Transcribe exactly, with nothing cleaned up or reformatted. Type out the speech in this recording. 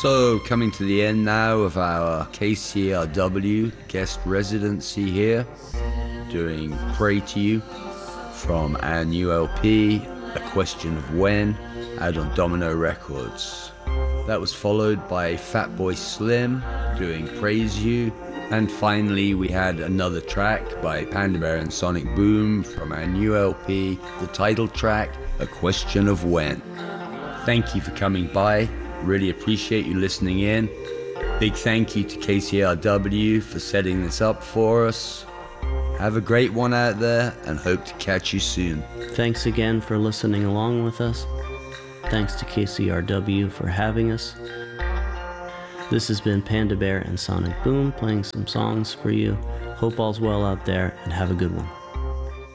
So, coming to the end now of our K C R W guest residency here, doing Pray to You from our new L P, A Question of When, out on Domino Records. That was followed by Fatboy Slim doing Praise You, and finally we had another track by Panda Bear and Sonic Boom from our new L P, the title track, A Question of When. Thank you for coming by, really appreciate you listening in. Big thank you to K C R W for setting this up for us. Have a great one out there and hope to catch you soon. Thanks again for listening along with us. Thanks to K C R W for having us. This has been Panda Bear and Sonic Boom playing some songs for you. Hope all's well out there and have a good one.